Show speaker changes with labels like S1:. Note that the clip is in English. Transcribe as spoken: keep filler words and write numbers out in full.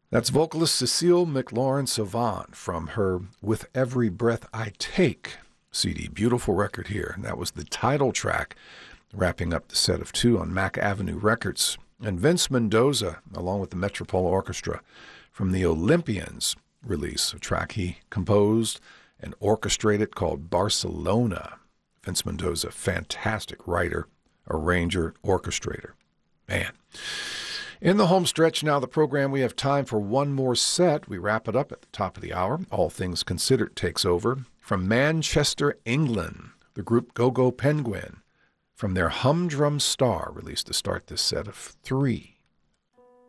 S1: That's vocalist Cecile McLaurin-Salvant from her With Every Breath I Take C D. Beautiful record here. And that was the title track, wrapping up the set of two on Mack Avenue Records. And Vince Mendoza, along with the Metropole Orchestra, from the Olympians release, a track he composed and orchestrated called Barcelona. Vince Mendoza, fantastic writer, arranger, orchestrator. Man. In the home stretch now, the program, we have time for one more set. We wrap it up at the top of the hour. All Things Considered takes over. From Manchester, England, the group Go Go Penguin, from their Humdrum Star, released to start this set of three.